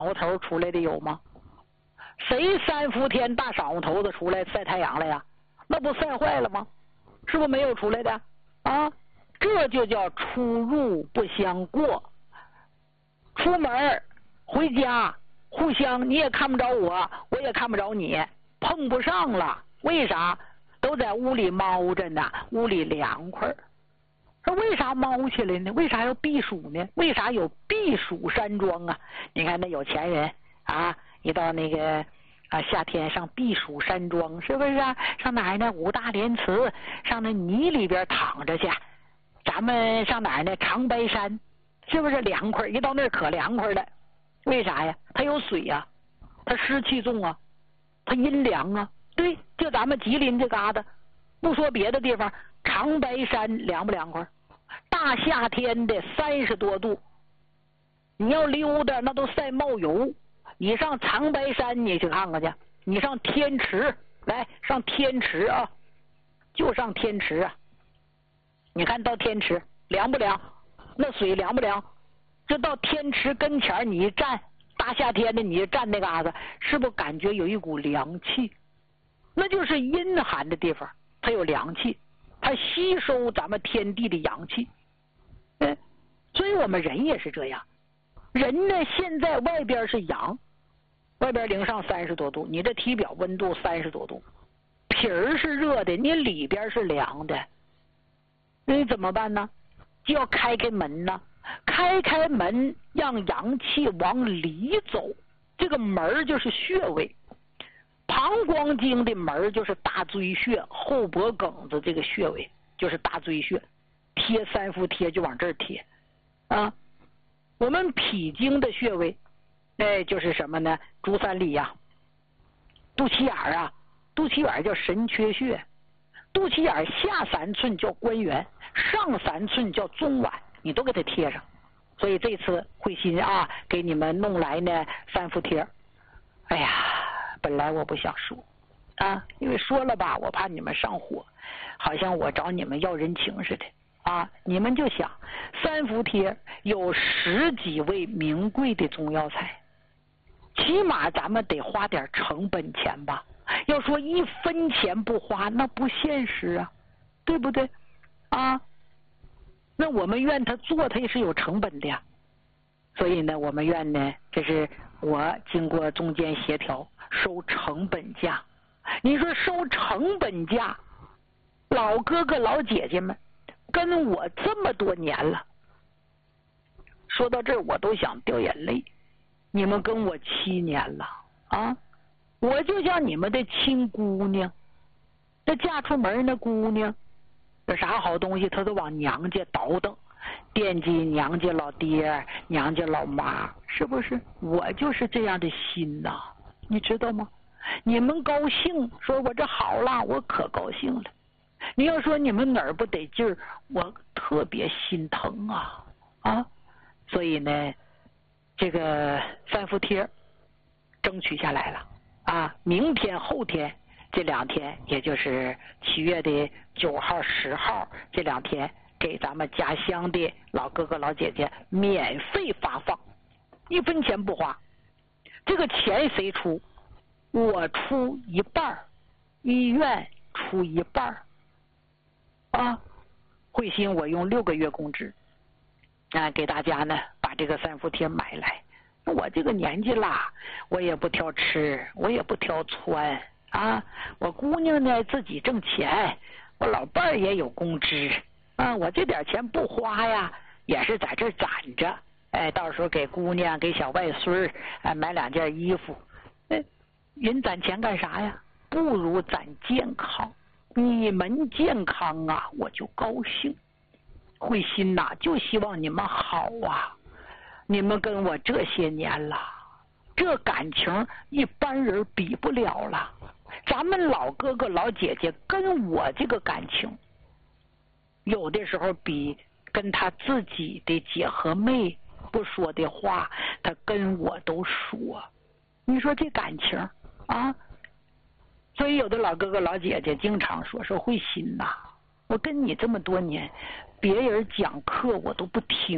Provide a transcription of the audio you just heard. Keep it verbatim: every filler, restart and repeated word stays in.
午头出来的有吗？谁三伏天大晌午头子出来晒太阳了呀？那不晒坏了吗？是不是没有出来的啊？这就叫出入不相过。出门回家互相你也看不着我，我也看不着你，碰不上了。为啥？都在屋里猫着呢，屋里凉快。那为啥猫起来呢？为啥要避暑呢？为啥有避暑山庄啊？你看那有钱人啊，一到那个啊夏天上避暑山庄，是不是啊？上哪儿呢？五大连池，上那泥里边躺着去。咱们上哪儿呢？长白山，是不是凉快？一到那儿可凉快了。为啥呀？它有水呀、啊，它湿气重啊，它阴凉啊。对，就咱们吉林这旮瘩，不说别的地方，长白山凉不凉快？大夏天的三十多度，你要溜达那都晒冒油。你上长白山你去看看去，你上天池来，上天池啊，就上天池啊。你看到天池凉不凉？那水凉不凉？就到天池跟前你一站，大夏天的你一站那嘎子，是不是感觉有一股凉气？那就是阴寒的地方，它有凉气，它吸收咱们天地的阳气。嗯，所以我们人也是这样。人呢，现在外边是阳，外边零上三十多度，你这体表温度三十多度，皮儿是热的，你里边是凉的，那你怎么办呢？就要开开门呢，开开门，让阳气往里走。这个门就是穴位。膀胱经的门就是大椎穴，后脖梗子这个穴位就是大椎穴，贴三伏贴就往这儿贴啊。我们脾经的穴位，哎，就是什么呢？足三里呀、啊，肚脐眼啊，肚脐眼叫神阙穴，肚脐眼下三寸叫关元，上三寸叫中脘，你都给它贴上。所以这次慧心啊，给你们弄来呢三伏贴。哎呀，本来我不想说啊，因为说了吧，我怕你们上火，好像我找你们要人情似的啊。你们就想，三伏贴有十几味名贵的中药材，起码咱们得花点成本钱吧。要说一分钱不花，那不现实啊，对不对啊？那我们院他做，他也是有成本的呀。所以呢，我们院呢，这是我经过中间协调，收成本价。你说收成本价，老哥哥老姐姐们跟我这么多年了，说到这儿我都想掉眼泪。你们跟我七年了啊，我就像你们的亲姑娘，这嫁出门那姑娘，有啥好东西她都往娘家倒腾，惦记娘家老爹娘家老妈，是不是？我就是这样的心呐、啊，你知道吗？你们高兴说我这好了，我可高兴了。你要说你们哪儿不得劲儿，我特别心疼啊啊！所以呢，这个三伏贴争取下来了啊！明天后天这两天，也就是七月的九号十号这两天，给咱们家乡的老哥哥老姐姐免费发放，一分钱不花。这个钱谁出？我出一半，医院出一半啊。慧心我用六个月工资啊，给大家呢把这个三伏贴买来。我这个年纪啦，我也不挑吃，我也不挑穿啊。我姑娘呢自己挣钱，我老伴儿也有工资啊。我这点钱不花呀，也是在这攒着，哎，到时候给姑娘给小外孙哎买两件衣服。哎，人攒钱干啥呀？不如攒健康。你们健康啊，我就高兴。慧心呐、啊，就希望你们好啊。你们跟我这些年了，这感情一般人比不了了。咱们老哥哥老姐姐跟我这个感情，有的时候比跟他自己的姐和妹不说的话，他跟我都说。你说这感情啊？所以有的老哥哥老姐姐经常说说慧心呐、啊，我跟你这么多年，别人讲课我都不听。